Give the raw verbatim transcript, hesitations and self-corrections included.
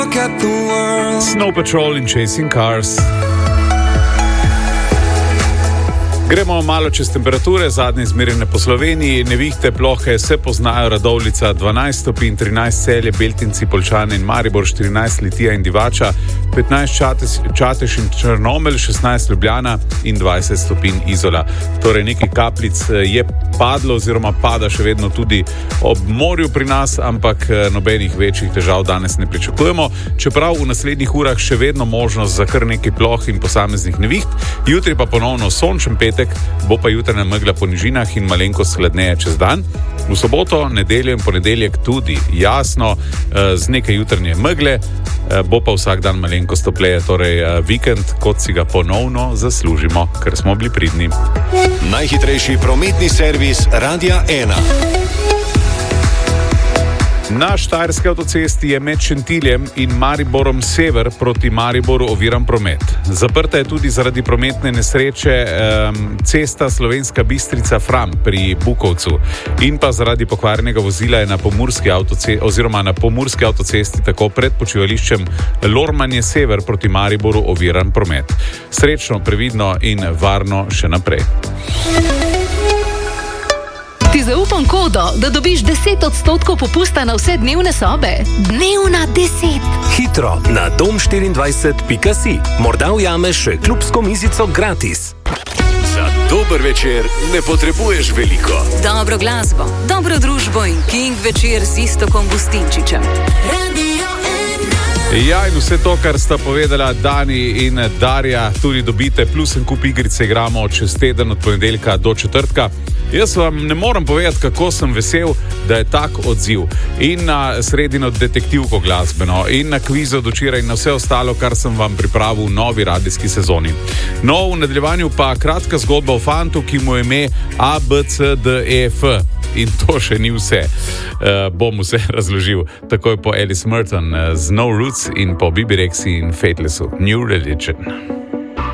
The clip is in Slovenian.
Snow Patrol in Chasing Cars. Gremo malo čez temperature, zadnje izmerjene po Sloveniji, nevihte, plohe se poznajo, Radovljica dvanajst stopinj, trinajst Celje, Beltinci, Poljčane in Maribor, štirinajst Litija in Divača, petnajst Čatež, Čatež in Črnomelj, šestnajst Ljubljana in dvajset stopinj Izola. Torej nekaj kapljic je padlo oziroma pada še vedno tudi ob morju pri nas, ampak nobenih večjih težav danes ne pričakujemo, čeprav v naslednjih urah še vedno možnost za kar nekaj ploh in posameznih neviht, jutri pa ponovno sončen petek, bo pa jutranja megla po nižinah in malenkost hladneje čez dan. V soboto, nedeljo in ponedeljek tudi jasno, z nekaj jutranje megle, bo pa vsak dan malenkost topleje, torej vikend, kot si ga ponovno zaslužimo, ker smo bili pridni. Najhitrejši prometni servis Radia ena. Na Štajerski avtocesti je med Šentiljem in Mariborom sever proti Mariboru oviran promet. Zaprta je tudi zaradi prometne nesreče um, cesta Slovenska Bistrica-Fram pri Bukovcu in pa zaradi pokvarjenega vozila je na Pomurski avtocesti oziroma na Pomurski avtocesti tako pred počivališčem Lormanje sever proti Mariboru oviran promet. Srečno, previdno in varno še naprej. Ti zaupam kodo, da dobiš deset odstotkov popusta na vse dnevne sobe. Dnevna deset. Hitro na dom štiriindvajset pika si. Morda ujameš še klubsko mizico gratis. Za dober večer ne potrebuješ veliko. Dobro glasbo, dobro družbo in King večer z Iztokom Gustinčičem. Ja, in vse to, kar sta povedala Dani in Darja, tudi dobite, plus en kup igrice igramo čez teden od ponedeljka do četrtka. Jaz vam ne morem povedati, kako sem vesel, da je tak odziv. In na sredino detektivko glasbeno, in na kviz od včeraj in na vse ostalo, kar sem vam pripravil v novi radijski sezoni. No, v nadaljevanju pa kratka zgodba o fantu, ki mu je ime A, B, C, D, E, F. In to še ni vse. Uh, bom vse razložil. Takoj po Alice Merton uh, z No Roots in po Bibi Rexhi in Fatelessu. New Religion.